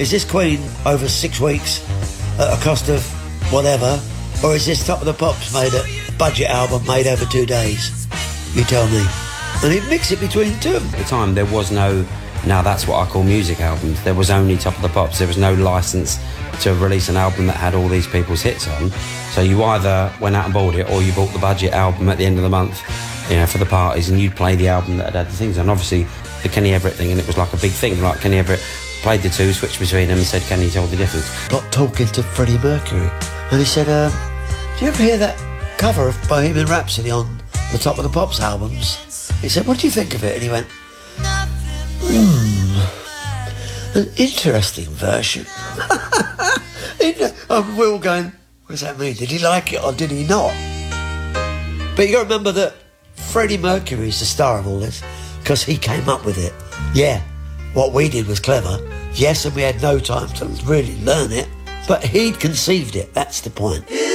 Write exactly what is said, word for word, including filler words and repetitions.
is this Queen over six weeks at a cost of whatever, or is this Top of the Pops made a budget album made over two days? You tell me. And he'd mix it between the two of them. At the time, there was no, now that's what I call music albums. There was only Top of the Pops. There was no licence to release an album that had all these people's hits on. So you either went out and bought it, or you bought the budget album at the end of the month, you know, for the parties, and you'd play the album that had had the things. And obviously, the Kenny Everett thing, and it was like a big thing. Like Kenny Everett played the two, switched between them, and said, "Can you tell the difference?" Got talking to Freddie Mercury, and he said, um, "Do you ever hear that cover of Bohemian Rhapsody on the Top of the Pops albums?" He said, "What do you think of it?" And he went, "Hmm, an interesting version." And we're all going, "What does that mean? Did he like it or did he not?" But you got to remember that Freddie Mercury is the star of all this because he came up with it. Yeah, what we did was clever. Yes, and we had no time to really learn it, but he'd conceived it. That's the point.